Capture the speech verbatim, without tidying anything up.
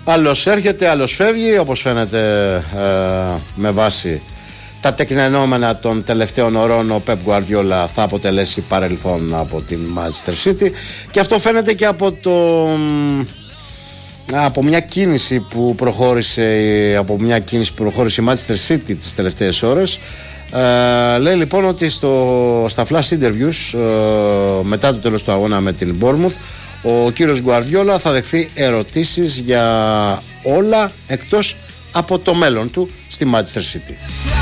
Άλλος έρχεται, άλλος φεύγει, όπως φαίνεται ε, με βάση τα τεκνενόμενα των τελευταίων ωρών. Ο Pep Guardiola θα αποτελέσει παρελθόν από την Manchester City, και αυτό φαίνεται και από το από μια κίνηση που προχώρησε από μια κίνηση που προχώρησε η Manchester City τις τελευταίες ώρες. Ε, λέει λοιπόν ότι στο, στα flash interviews ε, μετά το τέλος του αγώνα με την Bournemouth, ο κύριος Guardiola θα δεχθεί ερωτήσεις για όλα εκτός από το μέλλον του στη Manchester City.